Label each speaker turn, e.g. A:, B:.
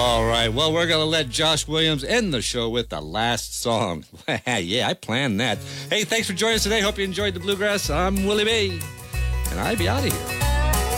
A: All right. Well, we're going to let Josh Williams end the show with the last song. Yeah, I planned that. Hey, thanks for joining us today. Hope you enjoyed the Bluegrass. I'm Willie B. And I be out of here.